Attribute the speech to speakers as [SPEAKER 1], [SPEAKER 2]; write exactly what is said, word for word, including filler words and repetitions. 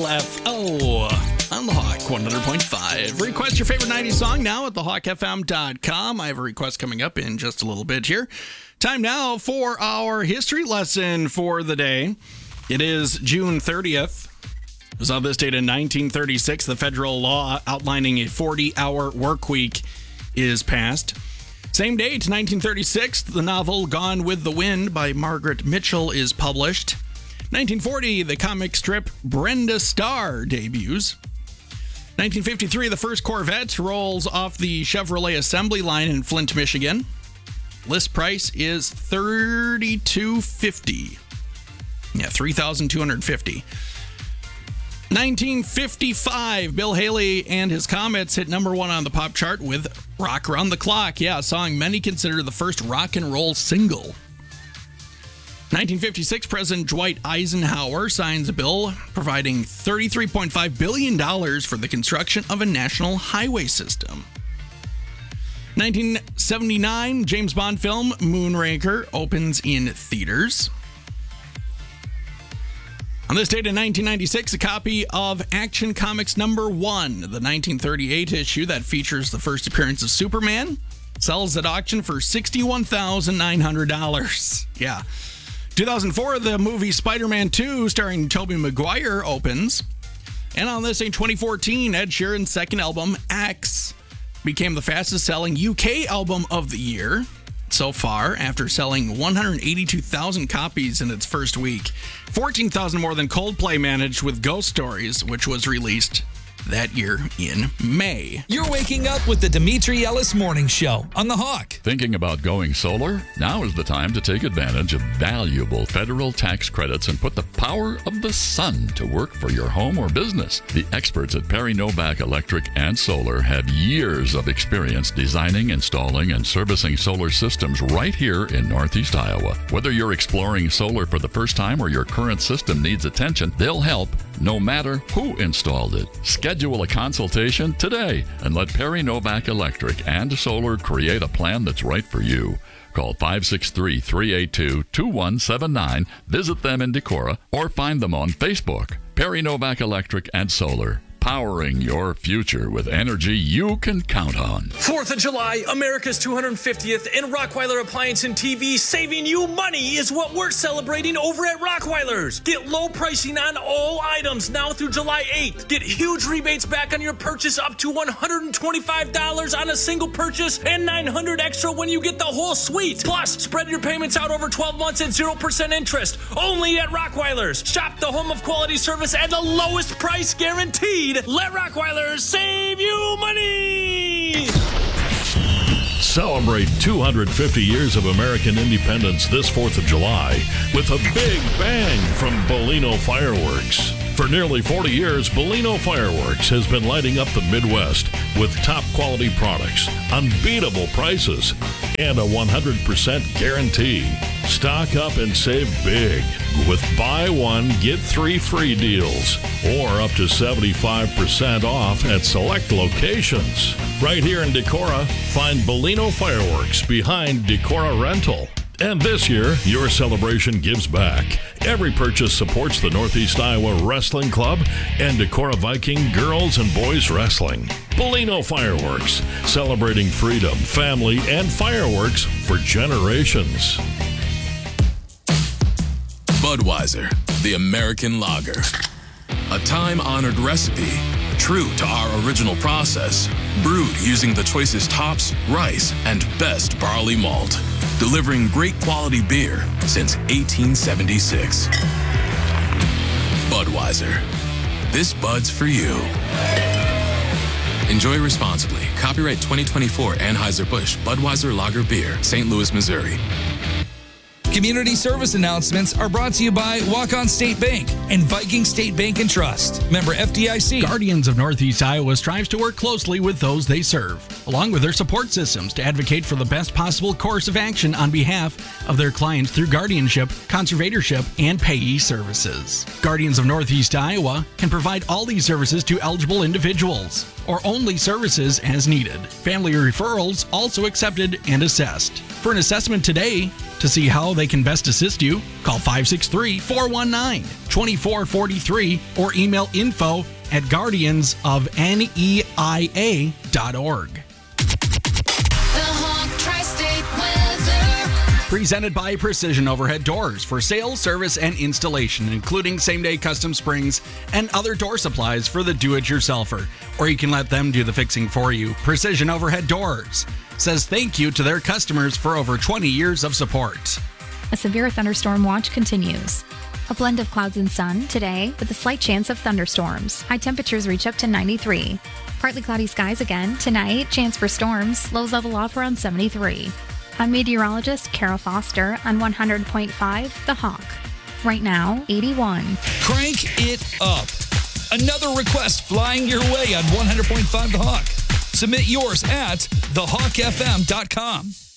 [SPEAKER 1] F O on the Hawk one hundred point five. Request your favorite nineties song now at the hawk f m dot com. I have a request coming up in just a little bit here. Time now for our history lesson for the day. It is June thirtieth. It was on this date in nineteen thirty-six. The federal law outlining a forty-hour work week is passed. Same date, nineteen thirty-six, the novel Gone with the Wind by Margaret Mitchell is published. nineteen forty, the comic strip Brenda Starr debuts. nineteen fifty-three, the first Corvette rolls off the Chevrolet assembly line in Flint, Michigan. List price is thirty-two fifty. Yeah, three thousand two hundred fifty. nineteen fifty-five, Bill Haley and his Comets hit number one on the pop chart with Rock Around the Clock. Yeah, a song many consider the first rock and roll single. nineteen fifty-six, President Dwight Eisenhower signs a bill providing thirty-three point five billion dollars for the construction of a national highway system. nineteen seventy-nine, James Bond film Moonraker opens in theaters. On this date in nineteen ninety-six, a copy of Action Comics number one, the nineteen thirty-eight issue that features the first appearance of Superman, sells at auction for sixty-one thousand nine hundred dollars. Yeah. two thousand four, the movie Spider-Man two, starring Tobey Maguire, opens. And on this in twenty fourteen, Ed Sheeran's second album, X, became the fastest-selling U K album of the year so far, after selling one hundred eighty-two thousand copies in its first week. fourteen thousand more than Coldplay managed with Ghost Stories, which was released that year in May.
[SPEAKER 2] You're waking up with the Dimitri Ellis Morning Show on The Hawk.
[SPEAKER 3] Thinking about going solar? Now is the time to take advantage of valuable federal tax credits and put the power of the sun to work for your home or business. The experts at Perry Novak Electric and Solar have years of experience designing, installing, and servicing solar systems right here in Northeast Iowa. Whether you're exploring solar for the first time or your current system needs attention, they'll help no matter who installed it. Schedule a consultation today and let Perry Novak Electric and Solar create a plan that's right for you. Call five six three, three eight two, two one seven nine, visit them in Decorah, or find them on Facebook. Perry Novak Electric and Solar, powering your future with energy you can count on.
[SPEAKER 4] fourth of July, America's two hundred fiftieth, and Rockwyler Appliance and T V saving you money is what we're celebrating over at Rockwyler's. Get low pricing on all items now through July eighth. Get huge rebates back on your purchase up to one hundred twenty-five dollars on a single purchase and nine hundred dollars extra when you get the whole suite. Plus, spread your payments out over twelve months at zero percent interest. Only at Rockwyler's. Shop the home of quality service at the lowest price guaranteed. Let Rockwyler save you money!
[SPEAKER 5] Celebrate two hundred fifty years of American independence this fourth of July with a big bang from Bolino Fireworks. For nearly forty years, Bolino Fireworks has been lighting up the Midwest with top quality products, unbeatable prices, and a one hundred percent guarantee. Stock up and save big with buy one, get three free deals, or up to seventy-five percent off at select locations. Right here in Decorah, find Bolino Fireworks behind Decorah Rental. And this year, your celebration gives back. Every purchase supports the Northeast Iowa Wrestling Club and Decorah Viking Girls and Boys Wrestling. Bolino Fireworks, celebrating freedom, family, and fireworks for generations.
[SPEAKER 6] Budweiser, the American lager. A time-honored recipe, true to our original process, brewed using the choicest hops, rice, and best barley malt, delivering great quality beer since eighteen seventy-six. Budweiser. This Bud's for you. Enjoy responsibly. Copyright twenty twenty-four Anheuser-Busch Budweiser Lager Beer, Saint Louis, Missouri.
[SPEAKER 2] Community service announcements are brought to you by Walk-On State Bank and Viking State Bank and Trust. Member F D I C.
[SPEAKER 1] Guardians of Northeast Iowa strives to work closely with those they serve, along with their support systems, to advocate for the best possible course of action on behalf of their clients through guardianship, conservatorship, and payee services. Guardians of Northeast Iowa can provide all these services to eligible individuals, or only services as needed. Family referrals also accepted and assessed. For an assessment today, To see how they can best assist you, call five six three, four one nine, two four four three or email info at guardians of neia dot org. Presented by Precision Overhead Doors for sales, service, and installation, including same-day custom springs and other door supplies for the do-it-yourselfer. Or you can let them do the fixing for you. Precision Overhead Doors says thank you to their customers for over twenty years of support.
[SPEAKER 7] A severe thunderstorm watch continues. A blend of clouds and sun today with a slight chance of thunderstorms. High temperatures reach up to ninety-three. Partly cloudy skies again tonight. Chance for storms. Lows level off around seventy-three. I'm meteorologist Carol Foster on one hundred point five The Hawk. Right now, eighty-one.
[SPEAKER 2] Crank it up. Another request flying your way on one hundred point five The Hawk. Submit yours at the hawk f m dot com.